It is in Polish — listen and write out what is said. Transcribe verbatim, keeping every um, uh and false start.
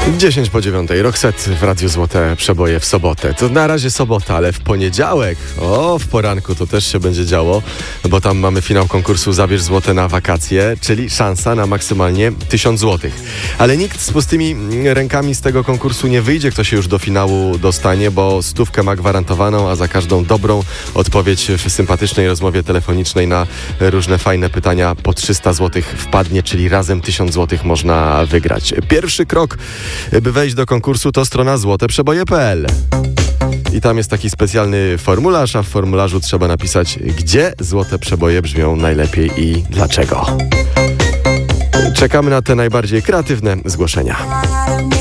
dziesięć po dziewiątej, Roxette w Radiu Złote Przeboje w sobotę. To na razie sobota, ale w poniedziałek, o, w poranku to też się będzie działo, bo tam mamy finał konkursu Zabierz Złote na wakacje, czyli szansa na maksymalnie tysiąc złotych. Ale nikt z pustymi rękami z tego konkursu nie wyjdzie, kto się już do finału dostanie, bo stówkę ma gwarantowaną, a za każdą dobrą odpowiedź w sympatycznej rozmowie telefonicznej na różne fajne pytania po trzysta złotych wpadnie, czyli razem tysiąc złotych można wygrać. Pierwszy krok, by wejść do konkursu, to strona złote przeboje kropka p l. I tam jest taki specjalny formularz, a w formularzu trzeba napisać, gdzie złote przeboje brzmią najlepiej i dlaczego. Czekamy na te najbardziej kreatywne zgłoszenia.